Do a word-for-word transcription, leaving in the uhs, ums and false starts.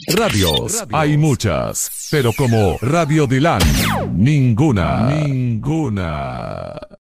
Radios, hay muchas, pero como Radio Dylan, ninguna, ninguna.